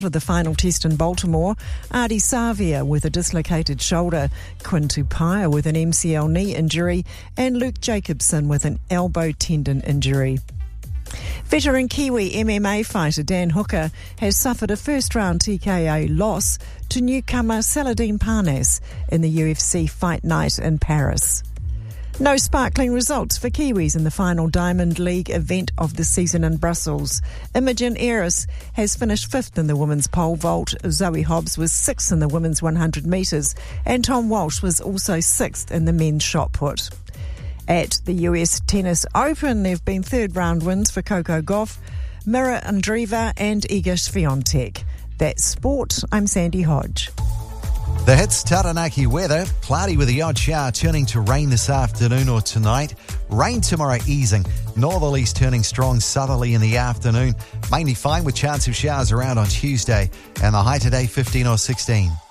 of the final test in Baltimore, Adi Savia with a dislocated shoulder, Quinn Tupaia with an MCL knee injury, and Luke Jacobson with an elbow tendon injury. Veteran Kiwi MMA fighter Dan Hooker has suffered a first-round TKO loss to newcomer Saladin Parnasse in the UFC Fight Night in Paris. No sparkling results for Kiwis in the final Diamond League event of the season in Brussels. Imogen Ayres has finished 5th in the women's pole vault. Zoe Hobbs was 6th in the women's 100 metres, and Tom Walsh was also 6th in the men's shot put. At the US Tennis Open, there have been third-round wins for Coco Gauff, Mira Andreeva and Iga Swiatek. That's sport. I'm Sandy Hodge. The Hits Taranaki weather, cloudy with the odd shower turning to rain this afternoon or tonight. Rain tomorrow easing, northerlies turning strong southerly in the afternoon. Mainly fine with chance of showers around on Tuesday, and the high today 15 or 16.